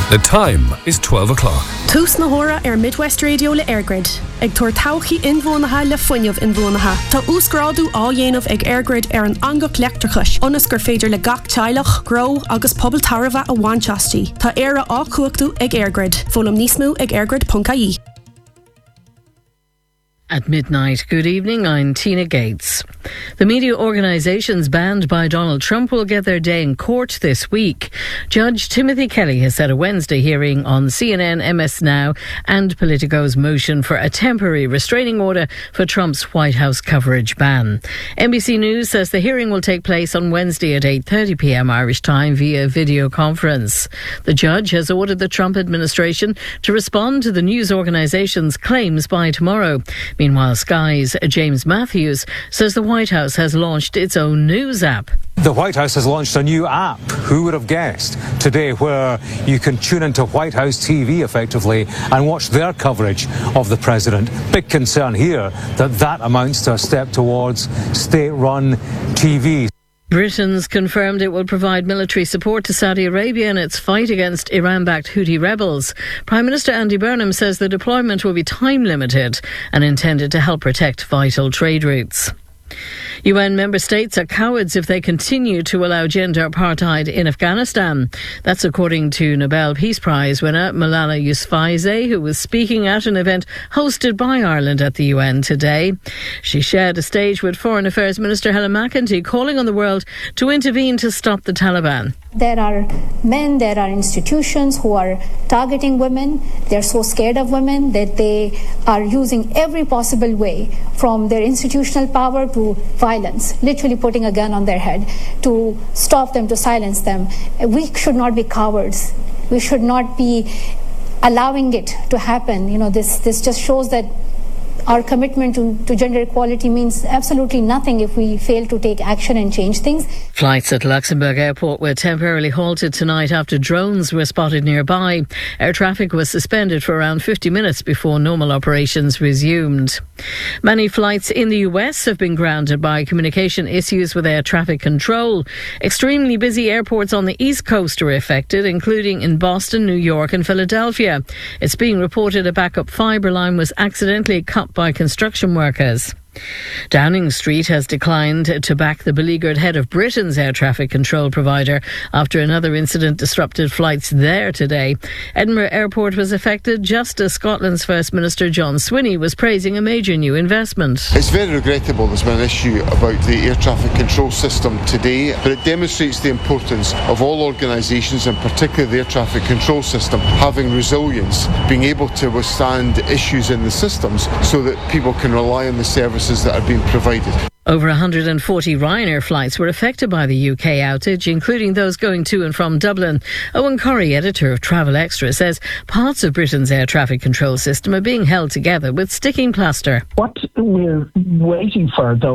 The time is 12 o'clock. Tús na hora Midwest Radio le Airgrid. Ag tuair tauchaí inbhuanaithe le fuinneamh inbhuanaithe. Tá úsgrádu á dhéanamh ag Airgrid an angach leachtrachais. Onas gur féidir le gach teilech, gro agus pobl tarbha a bhainteastí. Tá éire á cuachtú ag Airgrid. Fólam níos mó ag airgrid.ie. At midnight, good evening, I'm Tina Gates. The media organisations banned by Donald Trump will get their day in court this week. Judge Timothy Kelly has set a Wednesday hearing on CNN, MS Now and Politico's motion for a temporary restraining order for Trump's White House coverage ban. NBC News says the hearing will take place on Wednesday at 8:30pm Irish time via video conference. The judge has ordered the Trump administration to respond to the news organisation's claims by tomorrow. Meanwhile, Sky's James Matthews says the White House has launched its own news app. The White House has launched a new app, who would have guessed, today, where you can tune into White House TV effectively and watch their coverage of the president. Big concern here that amounts to a step towards state-run TV. Britain's confirmed it will provide military support to Saudi Arabia in its fight against Iran-backed Houthi rebels. Prime Minister Andy Burnham says the deployment will be time-limited and intended to help protect vital trade routes. UN member states are cowards if they continue to allow gender apartheid in Afghanistan. That's according to Nobel Peace Prize winner Malala Yousafzai, who was speaking at an event hosted by Ireland at the UN today. She shared a stage with Foreign Affairs Minister Helen McEntee, calling on the world to intervene to stop the Taliban. There are men, there are institutions who are targeting women. They're so scared of women that they are using every possible way, from their institutional power to violence, literally putting a gun on their head, to stop them, to silence them. We should not be cowards. We should not be allowing it to happen. You know, this just shows that our commitment to gender equality means absolutely nothing if we fail to take action and change things. Flights at Luxembourg Airport were temporarily halted tonight after drones were spotted nearby. Air traffic was suspended for around 50 minutes before normal operations resumed. Many flights in the US have been grounded by communication issues with air traffic control. Extremely busy airports on the East Coast are affected, including in Boston, New York and Philadelphia. It's being reported a backup fibre line was accidentally cut by construction workers. Downing Street has declined to back the beleaguered head of Britain's air traffic control provider after another incident disrupted flights there today. Edinburgh Airport was affected just as Scotland's First Minister John Swinney was praising a major new investment. It's very regrettable there's been an issue about the air traffic control system today, but it demonstrates the importance of all organisations, and particularly the air traffic control system, having resilience, being able to withstand issues in the systems so that people can rely on the services that are being provided. Over 140 Ryanair flights were affected by the UK outage, including those going to and from Dublin. Owen Curry, editor of Travel Extra, says parts of Britain's air traffic control system are being held together with sticking plaster. What we're waiting for, though,